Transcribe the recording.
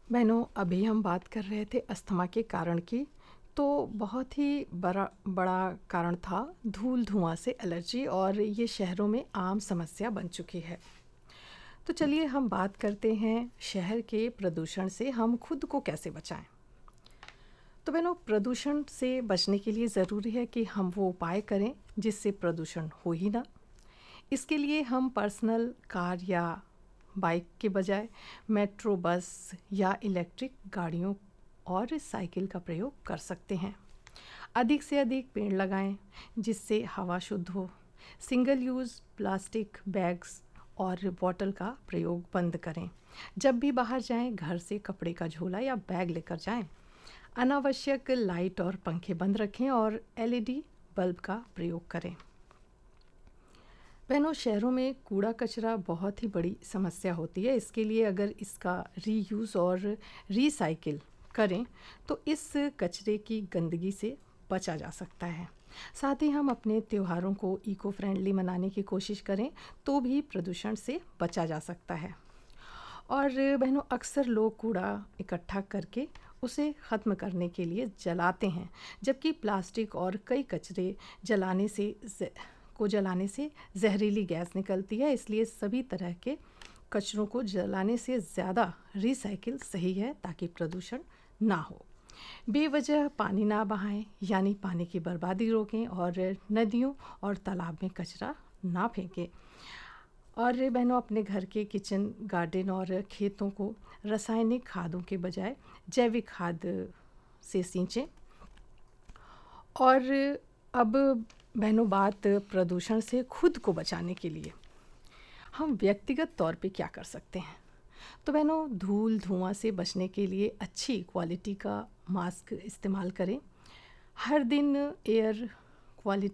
बहनों, अभी हम बात कर रहे थे अस्थमा के कारण की। तो बहुत ही बड़ा बड़ा कारण था धूल धुआं से एलर्जी, और ये शहरों में आम समस्या बन चुकी है। तो चलिए हम बात करते हैं शहर के प्रदूषण से हम खुद को कैसे बचाएं। तो बहनों, प्रदूषण से बचने के लिए ज़रूरी है कि हम वो उपाय करें जिससे प्रदूषण हो ही ना। इसके लिए हम पर्सनल कार या बाइक के बजाय मेट्रो, बस या इलेक्ट्रिक गाड़ियों और साइकिल का प्रयोग कर सकते हैं। अधिक से अधिक पेड़ लगाएं जिससे हवा शुद्ध हो। सिंगल यूज़ प्लास्टिक बैग्स और बॉटल का प्रयोग बंद करें। जब भी बाहर जाएं, घर से कपड़े का झोला या बैग लेकर जाएं। अनावश्यक लाइट और पंखे बंद रखें और एलईडी बल्ब का प्रयोग करें। बहनों, शहरों में कूड़ा कचरा बहुत ही बड़ी समस्या होती है। इसके लिए अगर इसका रीयूज़ और रिसाइकिल करें तो इस कचरे की गंदगी से बचा जा सकता है। साथ ही हम अपने त्योहारों को इको फ्रेंडली मनाने की कोशिश करें तो भी प्रदूषण से बचा जा सकता है। और बहनों, अक्सर लोग कूड़ा इकट्ठा करके उसे ख़त्म करने के लिए जलाते हैं, जबकि प्लास्टिक और कई कचरे जलाने से जहरीली गैस निकलती है। इसलिए सभी तरह के कचरों को जलाने से ज़्यादा रिसाइकिल सही है ताकि प्रदूषण ना हो। बेवजह पानी ना बहाएं, यानी पानी की बर्बादी रोकें, और नदियों और तालाब में कचरा ना फेंकें। और बहनों, अपने घर के किचन गार्डन और खेतों को रासायनिक खादों के बजाय जैविक खाद से सींचें। और अब बहनों, बात प्रदूषण से खुद को बचाने के लिए हम व्यक्तिगत तौर पे क्या कर सकते हैं। तो बहनों, धूल धुआं से बचने के लिए अच्छी क्वालिटी का मास्क इस्तेमाल करें। हर दिन एयर क्वालिटी